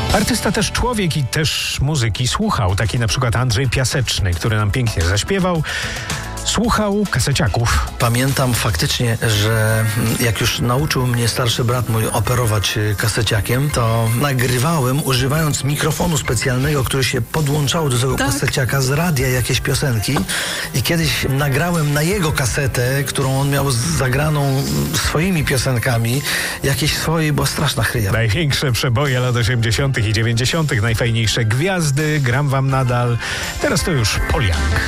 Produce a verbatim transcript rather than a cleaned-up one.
Artysta też człowiek i też muzyki słuchał. Taki na przykład Andrzej Piaseczny, który nam pięknie zaśpiewał. Słuchał kaseciaków. Pamiętam faktycznie, że jak już nauczył mnie starszy brat mój operować kaseciakiem, to nagrywałem używając mikrofonu specjalnego, który się podłączało do tego tak. kaseciaka z radia jakieś piosenki. I kiedyś nagrałem na jego kasetę, którą on miał zagraną swoimi piosenkami, jakieś swoje, bo straszna chryja. Największe przeboje lat osiemdziesiątych i dziewięćdziesiątych, najfajniejsze gwiazdy, gram wam nadal. Teraz to już Paul Young.